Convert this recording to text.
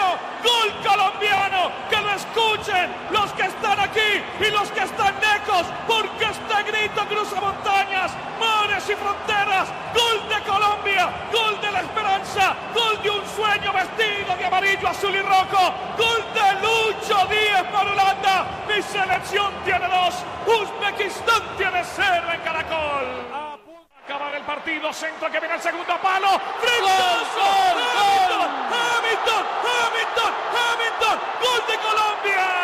gol colombiano, que lo escuchen los que están aquí y los que están lejos, porque este grito cruza montañas, mares y fronteras. Gol de Colombia, gol de la esperanza, gol de un sueño vestido de amarillo, azul y rojo, gol de Lucho Díez para Holanda. Mi selección tiene 2, Uzbekistán tiene 0 en Caracol. A punto de acabar el partido, centro que viene el segundo palo. Hamilton, gol de Colombia.